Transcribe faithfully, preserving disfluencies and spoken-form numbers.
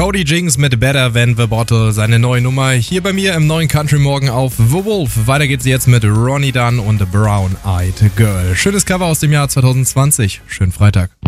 Cody Jinks mit Better Than the Bottle, seine neue Nummer hier bei mir im neuen Country Morgen auf The Wolf. Weiter geht's jetzt mit Ronnie Dunn und Brown Eyed Girl. Schönes Cover aus dem Jahr zwanzig zwanzig. Schönen Freitag.